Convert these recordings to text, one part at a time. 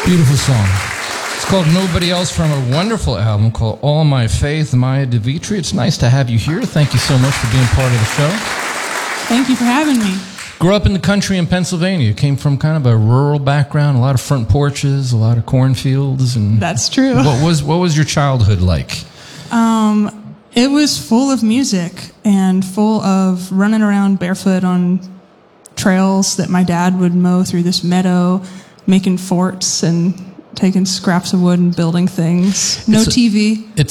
Beautiful song. It's called Nobody Else from a wonderful album called All My Faith, Maya DeVitri. It's nice to have you here. Thank you so much for being part of the show. Thank you for having me. Grew up in the country in Pennsylvania. Came from kind of a rural background, a lot of front porches, a lot of cornfields. And that's true. What was your childhood like? It was full of music and full of running around barefoot on trails that my dad would mow through this meadow, making forts and taking scraps of wood and building things. No TV. It's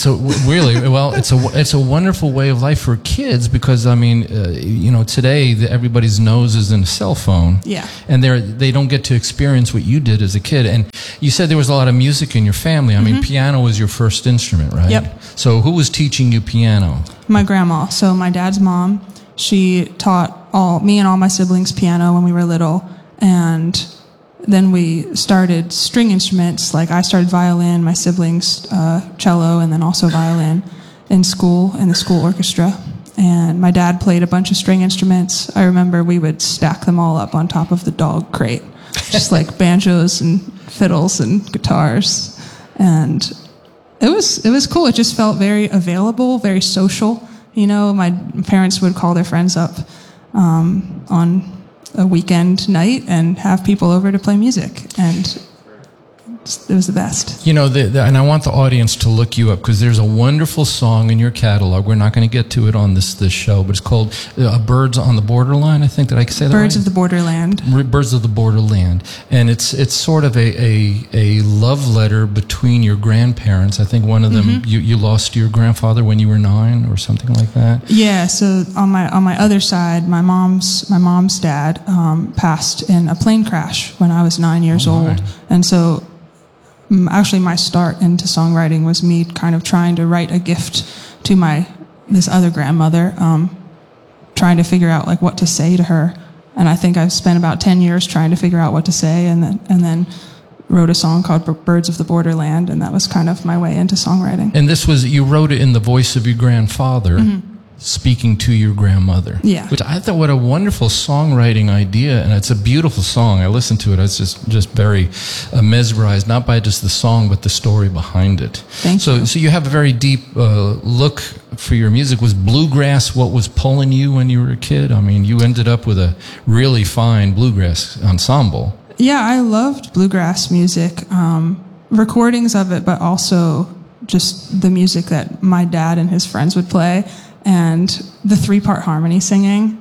a wonderful way of life for kids because I mean, today everybody's nose is in a cell phone. Yeah. And they don't get to experience what you did as a kid. And you said there was a lot of music in your family. I mean, piano was your first instrument, right? Yep. So who was teaching you piano? My grandma. So my dad's mom. She taught me and all my siblings piano when we were little, and then we started string instruments. Like I started violin, my siblings cello, and then also violin in the school orchestra. And my dad played a bunch of string instruments. I remember we would stack them all up on top of the dog crate, just like banjos and fiddles and guitars. And it was cool. It just felt very available, very social. You know, my parents would call their friends up on a weekend night and have people over to play music, and it was the best. You know, and I want the audience to look you up because there's a wonderful song in your catalog. We're not going to get to it on this show, but it's called "Birds on the Borderline." I think that I can say that Birds right? of the Borderland. Birds of the Borderland, and it's sort of a love letter between your grandparents. I think one of them you lost your grandfather when you were 9 or something like that. Yeah. So on my other side, my mom's dad passed in a plane crash when I was 9 years old, and so. Actually, my start into songwriting was me kind of trying to write a gift to this other grandmother, trying to figure out like what to say to her. And I think I've spent about 10 years trying to figure out what to say, and then wrote a song called Birds of the Borderland, and that was kind of my way into songwriting. And you wrote it in the voice of your grandfather. Speaking to your grandmother. Yeah. Which I thought, what a wonderful songwriting idea, and it's a beautiful song. I listened to it. I was just very mesmerized, not by just the song, but the story behind it. Thank you. So you have a very deep look for your music. Was bluegrass what was pulling you when you were a kid? I mean, you ended up with a really fine bluegrass ensemble. Yeah, I loved bluegrass music, recordings of it, but also just the music that my dad and his friends would play. And the 3-part harmony singing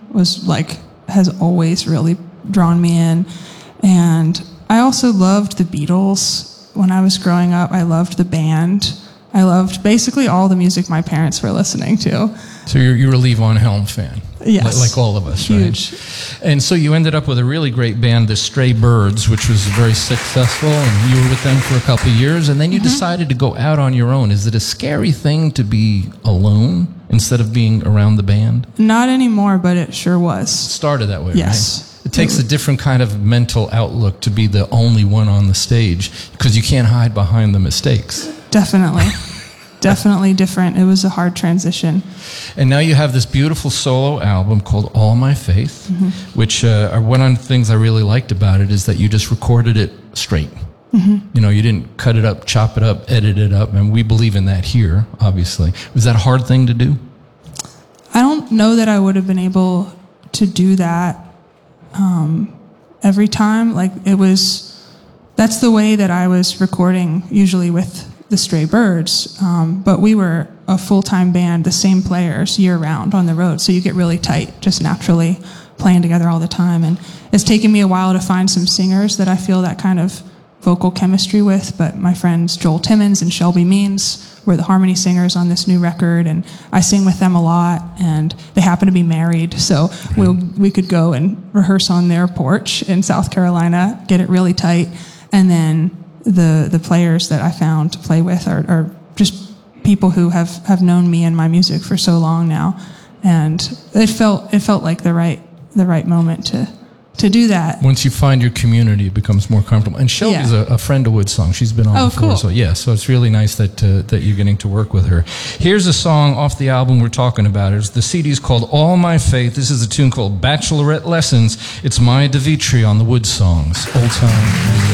has always really drawn me in. And I also loved the Beatles when I was growing up. I loved the band. I loved basically all the music my parents were listening to. So you're a Lee Von Helm fan. Yes. Like all of us, huge. Right? And so you ended up with a really great band, the Stray Birds, which was very successful, and you were with them for a couple of years, and then you decided to go out on your own. Is it a scary thing to be alone instead of being around the band? Not anymore, but it sure was. It started that way, yes. Right? It takes a different kind of mental outlook to be the only one on the stage, because you can't hide behind the mistakes. Definitely. Definitely different. It was a hard transition. And now you have this beautiful solo album called All My Faith, which one of the things I really liked about it is that you just recorded it straight. You know, you didn't cut it up, chop it up, edit it up, and we believe in that here, obviously. Was that a hard thing to do? I don't know that I would have been able to do that every time. That's the way that I was recording usually with the Stray Birds, but we were a full-time band, the same players year-round on the road, so you get really tight just naturally playing together all the time. And it's taken me a while to find some singers that I feel that kind of vocal chemistry with, but my friends Joel Timmons and Shelby Means were the harmony singers on this new record, and I sing with them a lot, and they happen to be married, so we could go and rehearse on their porch in South Carolina, get it really tight, and then the players that I found to play with are just people who have known me and my music for so long now, and it felt like the right moment to do that. Once you find your community, it becomes more comfortable. And Shelby's a friend of Woodsong. She's been on before. Cool. So it's really nice that you're getting to work with her. Here's a song off the album we're talking about. The CD's called All My Faith. This is a tune called Bachelorette Lessons. It's Maya DeVitri on the Woodsongs. Old Time.